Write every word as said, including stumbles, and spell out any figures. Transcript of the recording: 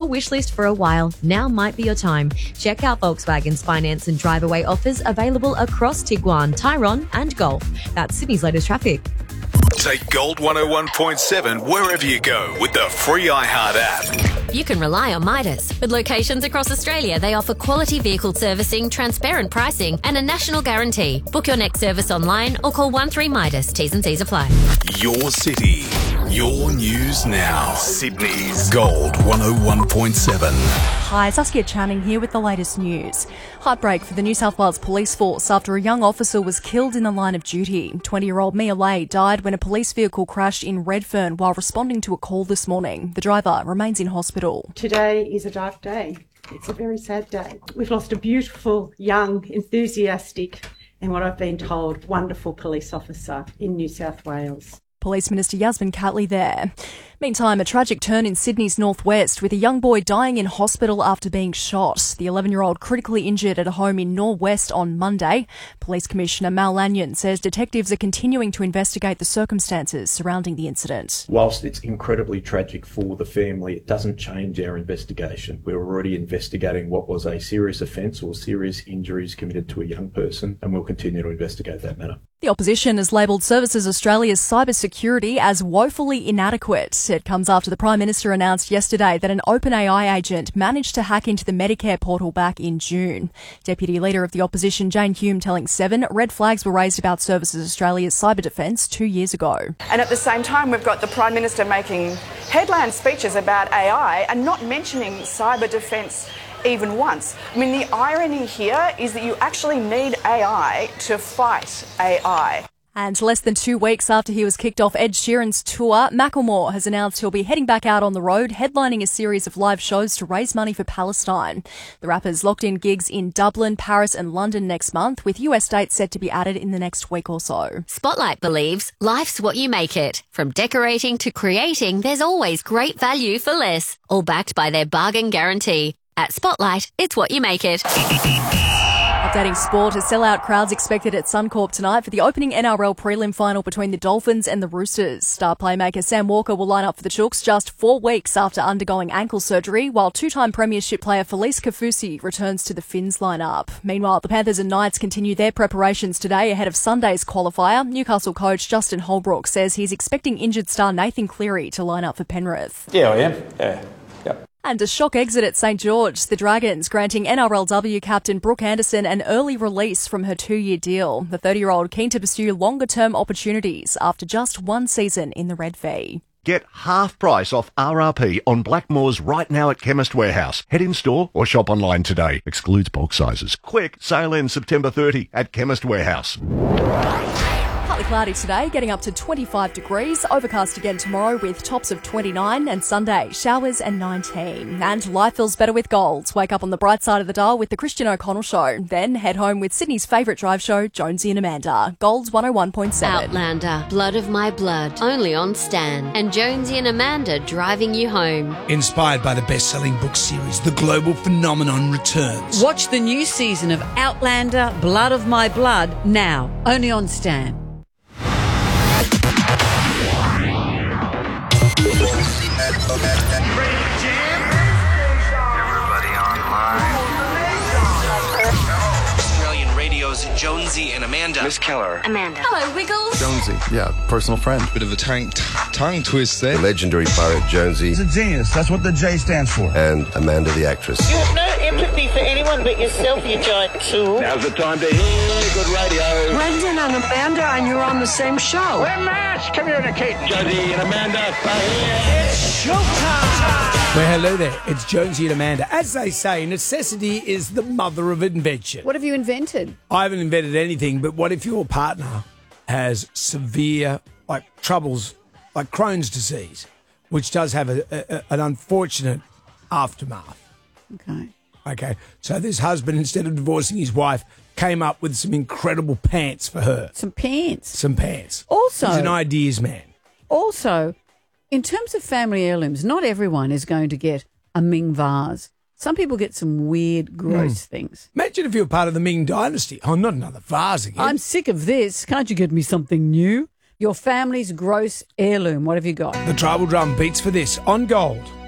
wish list for a while, now might be your time. Check out Volkswagen's finance and drive-away offers available across Tiguan, Tyrone and Golf. That's Sydney's latest traffic. Take Gold one oh one point seven wherever you go with the free iHeart app. You can rely on Midas. With locations across Australia, they offer quality vehicle servicing, transparent pricing and a national guarantee. Book your next service online or call one three Midas. T's and C's apply. Your city, your news now. Sydney's Gold one oh one point seven. Hi, Saskia Channing here with the latest news. Heartbreak for the New South Wales Police Force after a young officer was killed in the line of duty. twenty-year-old Mia Lay died when a police vehicle crashed in Redfern while responding to a call this morning. The driver remains in hospital. Today is a dark day. It's a very sad day. We've lost a beautiful, young, enthusiastic, and what I've been told, wonderful police officer in New South Wales. Police Minister Yasmin Catley there. Meantime, a tragic turn in Sydney's northwest with a young boy dying in hospital after being shot. The eleven-year-old critically injured at a home in Norwest on Monday. Police Commissioner Mal Lanyon says detectives are continuing to investigate the circumstances surrounding the incident. Whilst it's incredibly tragic for the family, it doesn't change our investigation. We're already investigating what was a serious offence or serious injuries committed to a young person, and we'll continue to investigate that matter. The opposition has labelled Services Australia's cybersecurity as woefully inadequate. It comes after the Prime Minister announced yesterday that an OpenAI agent managed to hack into the Medicare portal back in June. Deputy Leader of the Opposition, Jane Hume, telling Seven, red flags were raised about Services Australia's cyber defence two years ago. And at the same time, we've got the Prime Minister making headline speeches about A I and not mentioning cyber defence even once. I mean, the irony here is that you actually need A I to fight A I. And less than two weeks after he was kicked off Ed Sheeran's tour, Macklemore has announced he'll be heading back out on the road, headlining a series of live shows to raise money for Palestine. The rapper's locked in gigs in Dublin, Paris and London next month, with U S dates set to be added in the next week or so. Spotlight believes life's what you make it. From decorating to creating, there's always great value for less. All backed by their bargain guarantee. At Spotlight, it's what you make it. Updating sport, a sellout crowds expected at Suncorp tonight for the opening N R L prelim final between the Dolphins and the Roosters. Star playmaker Sam Walker will line up for the Chooks just four weeks after undergoing ankle surgery, while two-time premiership player Felice Kaufusi returns to the Finns lineup. Meanwhile, the Panthers and Knights continue their preparations today ahead of Sunday's qualifier. Newcastle coach Justin Holbrook says he's expecting injured star Nathan Cleary to line up for Penrith. Yeah, I am. Yeah. Yep. And a shock exit at St George, the Dragons granting N R L W captain Brooke Anderson an early release from her two-year deal. The thirty-year-old keen to pursue longer-term opportunities after just one season in the Red V. Get half price off R R P on Blackmores right now at Chemist Warehouse. Head in store or shop online today. Excludes bulk sizes. Quick, sale ends September thirtieth at Chemist Warehouse. Partly cloudy today, getting up to twenty-five degrees. Overcast again tomorrow with tops of twenty-nine, and Sunday showers and nineteen. And life feels better with Gold. Wake up on the bright side of the dial with the Christian O'Connell Show. Then head home with Sydney's favourite drive show, Jonesy and Amanda. Gold's one oh one point seven. Outlander, Blood of My Blood, only on Stan. And Jonesy and Amanda driving you home. Inspired by the best-selling book series, The Global Phenomenon returns. Watch the new season of Outlander, Blood of My Blood now, only on Stan. Australian Radio's Jonesy and Amanda. Miss Keller. Amanda. Hello, Wiggles. Jonesy. Yeah, personal friend. Bit of a tongue, t- tongue twist there. The legendary pirate Jonesy. He's a genius. That's what the J stands for. And Amanda the actress. You have no empathy for anyone but yourself, you giant tool. Now's the time to hear good radio. Brendan and Amanda, and you're on the same show. We're mass communicating. Jonesy and Amanda are here. It's showtime! Well, hello there. It's Jonesy and Amanda. As they say, necessity is the mother of invention. What have you invented? I haven't invented anything, but what if your partner has severe, like, troubles, like Crohn's disease, which does have a, a, an unfortunate aftermath? Okay. Okay. So this husband, instead of divorcing his wife, came up with some incredible pants for her. Some pants? Some pants. Also... He's an ideas man. Also... In terms of family heirlooms, not everyone is going to get a Ming vase. Some people get some weird, gross mm. things. Imagine if you were part of the Ming dynasty. Oh, not another vase again. I'm sick of this. Can't you get me something new? Your family's gross heirloom. What have you got? The tribal drum beats for this on Gold.